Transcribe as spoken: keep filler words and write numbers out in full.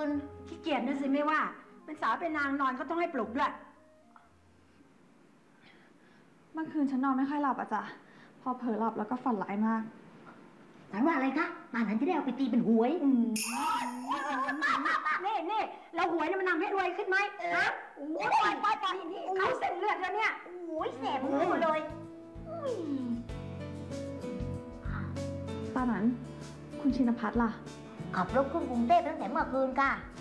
นขี้เกียจนะสิไม่ว่าเป็นสาวเป็นนางนอนก็ต้องให้ปลุกด้วยเมื่อคืนฉันนอนไม่ค่อยหลับอ่ะจ๊ะพอเผลอหลับแล้วก็ฝันร้ายมากฝันว่าอะไรคะป่านนั้นจะได้เอาไปตีเป็นหวยเน่เน่เราหวยมันนำให้รวยขึ้นไหมฮะโอ้ยปล่อยปล่อยปล่อยนี่เขาเส้นเลือดแล้วเนี่ยโอ้ยแสบมือเลยตอนนั้นคุณชินภัทรล่ะขับรถขึ้นกรุงเทพตั้งแต่เมื่อคืนค่ะ